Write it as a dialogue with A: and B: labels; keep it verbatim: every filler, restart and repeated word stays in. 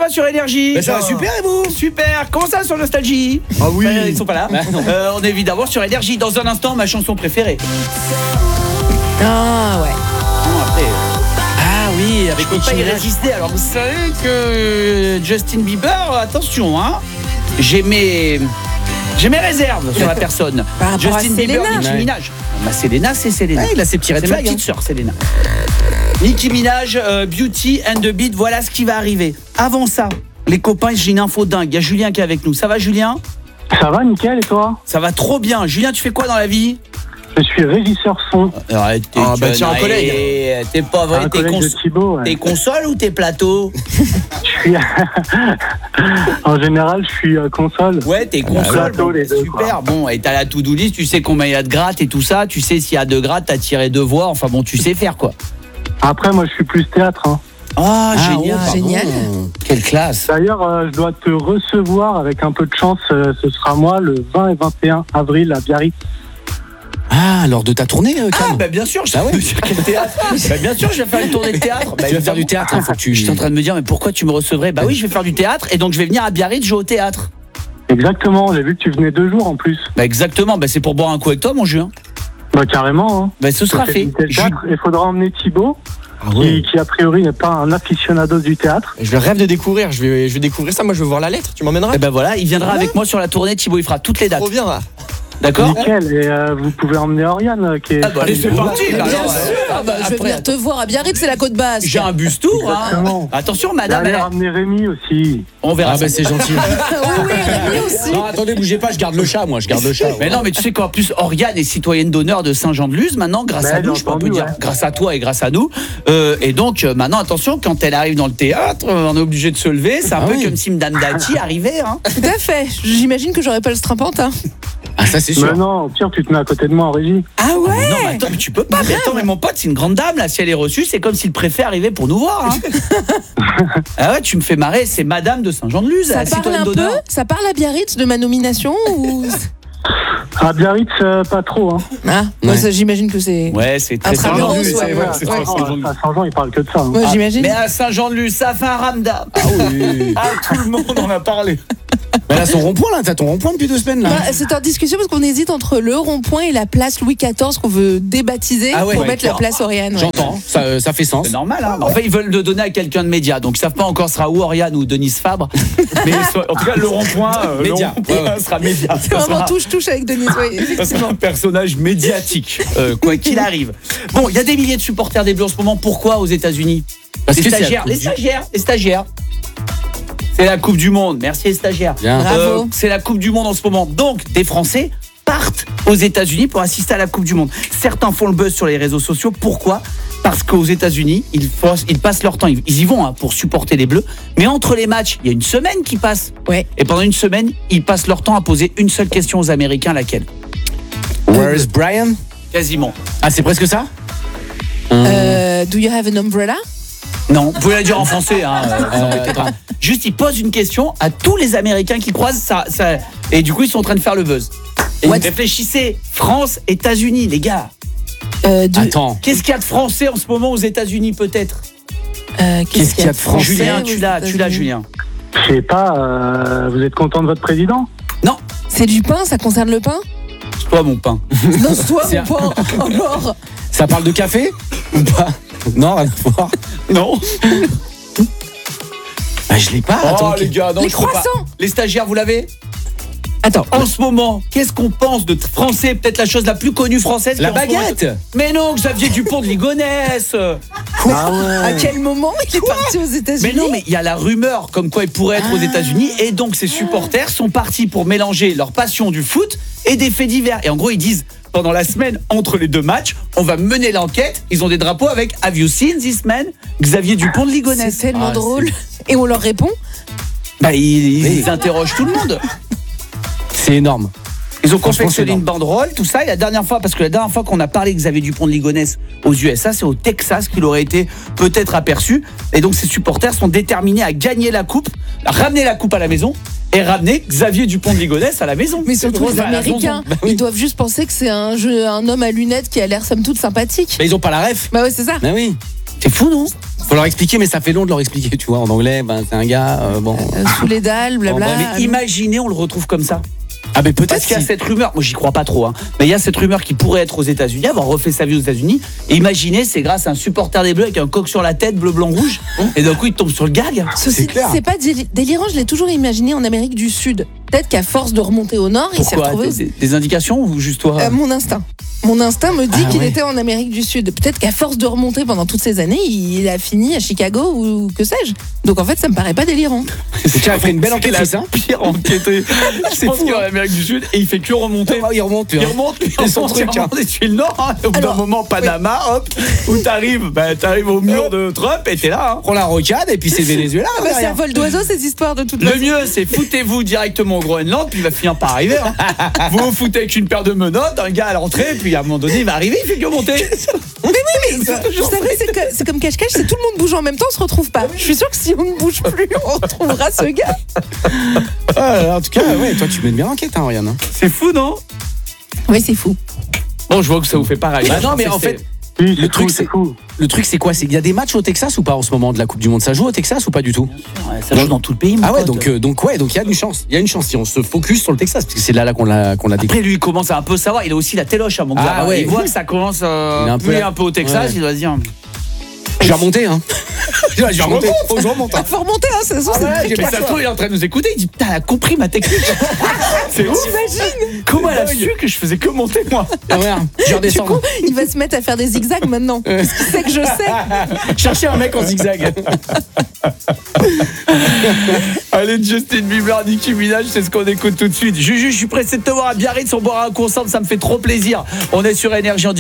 A: va sur Énergie?
B: Ben ça va super et vous?
A: Super. Comment ça sur Nostalgie?
B: Ah oui.
A: euh, Ils sont pas là. euh, On est évidemment sur Énergie. Dans un instant, ma chanson préférée.
C: Ah ouais.
A: Non, après, euh,
B: Ah oui, avec
A: je peux pas y résister. Alors vous savez que Justin Bieber, attention, hein, j'ai mes... J'ai mes réserves sur la personne.
C: Par rapport
A: Justin
C: à
A: Bieber,
C: Selena.
A: Nicki Minaj. Bah, Selena, c'est Selena.
B: Ouais, il a ses petits red
A: C'est ma
B: flags. Hein.
A: petite sœur, Selena. Nicki Minaj, euh, Beauty and the Beat, voilà ce qui va arriver. Avant ça, les copains, j'ai une info dingue. Il y a Julien qui est avec nous. Ça va, Julien?
D: Ça va, nickel, et toi?
A: Ça va trop bien. Julien, tu fais quoi dans la vie?
D: Je suis régisseur son.
A: Arrête, t'es
B: Ah, bah, tiens, un collègue.
A: T'es pas vrai,
D: Un
A: t'es
D: collègue
A: cons...
D: de Thibaut. Ouais.
A: T'es console ou t'es plateau?
D: Je suis... en général, je suis euh, console.
A: Ouais, t'es console.
D: plateau,
A: Bon,
D: les deux,
A: super. Bon, et t'as la to-do list, tu sais combien il y a de grattes et tout ça. Tu sais s'il y a deux grattes, t'as tiré deux voix. Enfin bon, tu sais faire quoi.
D: Après, moi, je suis plus théâtre. Hein.
A: Ah, génial.
B: oh,
C: génial.
A: Quelle classe.
D: D'ailleurs, euh, je dois te recevoir avec un peu de chance. Euh, ce sera moi le vingt et vingt et un avril à Biarritz.
B: Ah, lors de ta tournée, euh,
A: Ah
B: Cam.
A: bah bien sûr, je
B: Ah ouais.
A: quel théâtre. Bah bien sûr, je vais faire une tournée de théâtre. Bah,
B: Tu vas faire du théâtre, il faut que tu...
A: Je suis en train de me dire, mais pourquoi tu me recevrais? Bah oui, je vais faire du théâtre et donc je vais venir à Biarritz jouer au théâtre.
D: Exactement, j'ai vu que tu venais deux jours en plus.
A: Bah exactement, bah c'est pour boire un coup avec toi, mon Julien.
D: Bah carrément. Hein.
A: Bah ce sera
D: Ça
A: fait.
D: visiter le théâtre. Il faudra emmener Thibaut,
B: Ah ouais.
D: qui, qui a priori n'est pas un aficionado du théâtre.
B: Je rêve de découvrir, je vais, je vais découvrir ça, moi je veux voir la lettre, tu m'emmèneras?
A: Et bah voilà, il viendra avec moi sur la tournée. Thibaut, il fera toutes les dates.
B: Trop bien là.
A: D'accord?
D: Nickel, et euh, vous pouvez emmener Oriane euh, qui est...
A: Ah bah allez, c'est parti.
C: Bien
A: alors,
C: sûr.
A: euh,
C: Ah bah, je vais
A: après,
C: venir te voir à Biarritz, c'est la côte basse.
A: j'ai un bus tour. Hein.
D: Exactement.
A: Attention,
D: Et
A: madame.
D: allez
A: elle-
D: ramener Rémi aussi.
A: On verra.
B: Ah
A: ça.
B: bah c'est gentil.
C: Oui, oui, Rémi aussi.
B: Non, attendez, bougez pas, je garde le chat, moi, je garde le chat.
A: Mais non, mais tu sais qu'en plus, Oriane est citoyenne d'honneur de Saint-Jean-de-Luz maintenant, grâce
D: Ouais,
A: à nous,
D: j'ai
A: je peux un peu
D: entendu,
A: dire,
D: ouais.
A: grâce à toi et grâce à nous. Euh, et donc, euh, maintenant, attention, quand elle arrive dans le théâtre, euh, on est obligé de se lever. C'est un
B: Ah
A: peu
B: oui.
A: comme si Madame Dati arrivait. Hein.
C: Tout à fait. J'imagine que j'aurais pas le strapontin.
B: Ah ça c'est sûr.
D: Mais non, au pire, tu te mets à côté de moi en régie.
C: Ah ouais.
A: Non, mais attends, mais tu peux pas. Mais attends, mais mon pote, c'est une grande dame, là. Si elle est reçue, c'est comme si le préfet arrivait pour nous voir. Hein. Ah ouais, tu me fais marrer. C'est Madame de Saint-Jean-de-Luz,
C: Ça
A: la
C: parle
A: citoyenne
C: un peu.
A: d'honneur.
C: Ça parle à Biarritz de ma nomination ou...
D: À Biarritz, euh, pas trop. Hein.
C: Ah, moi,
B: Ouais.
C: ça, j'imagine que c'est.
A: Ouais, c'est très
C: Intramuros,
A: Saint-Jean-de-Luz.
C: ouais,
A: c'est vrai, c'est
C: ouais.
A: très Saint-Jean-de-Luz.
D: À Saint-Jean, il parle que de ça. Hein.
C: Moi, j'imagine.
A: Mais à Saint-Jean-de-Luz, ça fait un ramdam.
B: Ah oui.
A: Ah, tout le monde en a parlé.
B: Bah là, son rond-point là, t'as ton rond-point depuis deux semaines là.
C: Bah, c'est en discussion parce qu'on hésite entre le rond-point et la place Louis quatorze qu'on veut débaptiser
B: Ah ouais,
C: pour
B: ouais,
C: mettre la
B: clair.
C: place Oriane. Ouais.
B: J'entends, ça, euh, ça fait sens.
A: C'est normal, hein. Enfin, ils veulent le donner à quelqu'un de média, donc ils savent pas encore sera ou Oriane ou Denise Fabre. Mais ils sont- en tout cas, le rond-point, euh, le
B: Média.
A: rond-point
B: Ouais, ouais.
A: sera média.
C: C'est
A: Ça
C: vraiment
A: sera-
C: touche-touche avec Denise, oui,
A: ça sera
C: effectivement.
A: un personnage médiatique, euh, quoi qu'il arrive. Bon, il y a des milliers de supporters des Bleus en ce moment. Pourquoi aux États-Unis?
B: Parce
A: Les
B: que c'est la
A: stagiaires,
B: Coupe
A: les
B: du-
A: stagiaires, les stagiaires. C'est la Coupe du Monde. Merci les stagiaires.
B: Bien.
C: Bravo.
A: c'est la Coupe du Monde en ce moment. Donc, des Français partent aux États-Unis pour assister à la Coupe du Monde. Certains font le buzz sur les réseaux sociaux. Pourquoi? Parce qu'aux États-Unis, ils, font- ils passent leur temps, ils, ils y vont hein, pour supporter les Bleus. Mais entre les matchs, il y a une semaine qui passe.
C: Ouais.
A: Et pendant une semaine, ils passent leur temps à poser une seule question aux Américains, laquelle?
B: Where is Brian?
A: Quasiment.
B: Ah c'est presque ça?
C: Euh, do you have an umbrella?
A: Non, vous pouvez la dire en français. Hein, euh, vous
B: Euh,
A: embêtez pas. Juste, ils posent une question à tous les Américains qui croisent ça, ça- et du coup, ils sont en train de faire le buzz. Et
C: What?
A: réfléchissez, France, États-Unis, les gars.
C: Euh, do-
B: Attends.
A: Qu'est-ce qu'il y a de français en ce moment aux États-Unis, peut-être?
C: euh,
B: Qu'est-ce qu'il y a de français
A: Julien, tu
C: aux
A: l'as, tu l'as,
C: États-Unis?
A: Julien.
D: Je sais pas, euh, vous êtes content de votre président?
A: Non,
C: C'est du pain, ça concerne le pain?
A: c'est toi, mon pain.
C: Non, c'est toi,
B: C'est
C: mon pain. Encore.
B: Ça parle de café? Ou pas? Non, rien à voir.
A: Non.
B: Bah je l'ai pas,
A: Oh,
B: attends.
A: les gars, non,
C: Les
A: je peux pas.
C: croissants.
A: Les stagiaires, vous l'avez?
C: Attends.
A: En ce moment, qu'est-ce qu'on pense de français? Peut-être la chose la plus connue française.
B: La
A: qui en ce moment-
B: baguette.
A: Mais non, Xavier Dupont de Ligonnès.
D: Ah ouais.
C: À quel moment il est parti aux États-Unis?
A: Mais non, mais il y a la rumeur comme quoi il pourrait être aux États-Unis et donc ses supporters sont partis pour mélanger leur passion du foot et des faits divers. Et en gros, ils disent pendant la semaine entre les deux matchs, on va mener l'enquête. Ils ont des drapeaux avec Have you seen this man? Xavier Dupont de Ligonnès.
C: C'est tellement
B: Ah,
C: drôle. Et on leur répond?
A: Bah, ils, ils
B: Oui.
A: interrogent tout le monde.
B: C'est énorme.
A: Ils ont
B: Franchement,
A: confectionné
B: c'est
A: une banderole, tout ça. Et la dernière fois, parce que la dernière fois qu'on a parlé de Xavier Dupont de Ligonnès aux U S A, c'est au Texas qu'il aurait été peut-être aperçu. Et donc, ses supporters sont déterminés à gagner la coupe, à ramener la coupe à la maison et ramener Xavier Dupont de Ligonnès à la maison.
C: Mais surtout
A: C'est
C: les
A: drôle, à la
C: Américains,
A: maison.
C: ils doivent juste penser que c'est un, jeu, un homme à lunettes qui a l'air somme toute sympathique.
B: Mais ils ont pas la ref.
C: Bah ouais, c'est ça.
B: Bah oui.
A: C'est fou, non?
B: Faut leur expliquer, mais ça fait long de leur expliquer, tu vois. En anglais, ben, c'est un gars, euh, bon.
C: Euh, sous les dalles, blabla.
B: Bon, bah,
A: Mais imaginez, on le retrouve comme ça.
B: Ah, mais peut-être
A: Parce qu'il y a
B: si-
A: cette rumeur, moi j'y crois pas trop, hein, mais il y a cette rumeur qui pourrait être aux États-Unis, avoir refait sa vie aux États-Unis. Et imaginez, c'est grâce à un supporter des Bleus avec un coq sur la tête, bleu, blanc, rouge, et d'un coup il tombe sur le gag.
C: Ceci dit,
B: clair.
C: c'est pas déli- délirant, je l'ai toujours imaginé en Amérique du Sud. Peut-être qu'à force de remonter au nord, il s'est
A: Pourquoi
C: retrouvé.
A: des, des indications ou juste toi?
C: Euh, mon instinct. Mon instinct me dit
B: Ah,
C: qu'il
B: ouais.
C: était en Amérique du Sud. Peut-être qu'à force de remonter pendant toutes ces années, il a fini à Chicago ou que sais-je. Donc en fait, ça me paraît pas délirant.
B: Tiens, elle fait une belle enquête,
A: la
B: c'est ça
A: pire enquêtée.
B: C'est
A: Je pense
B: fou,
A: qu'il est en
B: hein.
A: Amérique du Sud et il fait que remonter.
B: Ah, il remonte, tu
A: Il
B: vois.
A: remonte, il
B: C'est son
A: remonte,
B: truc,
A: il
B: hein.
A: remonte et tu es le nord. Hein. Au bout d'un
C: Alors,
A: moment, Panama, hop, où t'arrives, bah, t'arrives au mur de Trump et t'es là. Hein.
B: Prends la rocade et puis c'est Venezuela.
C: Ah bah, c'est un
B: derrière.
C: vol d'oiseau ces histoires de toute
A: Le
C: façon.
A: mieux, c'est foutez-vous directement au Groenland, puis il va finir par arriver. Hein. Vous vous foutez avec une paire de menottes, un gars à l'entrée, puis à un moment donné, il va arriver, il fait que monter.
C: Vous savez, c'est que- c'est comme cache-cache, c'est tout le monde bouge en même temps, on se retrouve pas. Je suis sûre que si on ne bouge plus, on retrouvera ce gars.
B: Ah, en tout cas, ouais, toi, tu mènes bien l'enquête, hein, Oriane.
A: C'est fou, non?
C: Oui, c'est fou.
A: Bon, je vois que ça vous fait pareil.
B: Bah non, mais
A: C'est-
B: en
A: c'est-
B: fait,
D: Oui,
B: Le
D: c'est
B: truc,
D: fou, c'est
B: c'est-
D: fou.
B: le truc, c'est quoi? C'est qu'il y a des matchs au Texas ou pas en ce moment de la Coupe du Monde? Ça joue au Texas ou pas du tout?
A: Ouais, ça joue dans tout le pays, mon
B: Ah ouais,
A: pote.
B: donc, euh, donc ouais, donc il y a une chance. Il y a une chance si on se focus sur le Texas, parce que c'est là, là qu'on l'a qu'on l'a découvert.
A: Après, lui, il commence à un peu savoir. Il a aussi la téloche à mon gars.
B: Ah ouais.
A: Il voit que ça commence euh,
B: Il est un
A: un,
B: peu
A: peu
B: là-
A: un peu au Texas.
B: Ouais.
A: Il doit se dire.
B: Je vais remonter, hein. Je vais remonter. Faut que je remonte, hein.
C: Faut remonter, hein, c'est ça.
B: Ah ouais, j'ai
A: Mais
B: pas
A: ça se
B: le
A: trouve, il est en train de nous écouter. Il dit putain, elle a compris ma technique. C'est ouf.
C: T'imagines?
A: Comment elle a su que je faisais que monter, moi?
B: Ah, regarde, je vais
C: Du
B: redescendre.
C: coup, il va se mettre à faire des zigzags maintenant. Parce qu'il sait que je sais.
B: Chercher un mec en zigzag.
A: Allez, Justin Bieber, Nicki Minaj, c'est ce qu'on écoute tout de suite. Juju, je suis pressé de te voir à Biarritz. On boira un coup ensemble, ça me fait trop plaisir. On est sur Énergie en direct.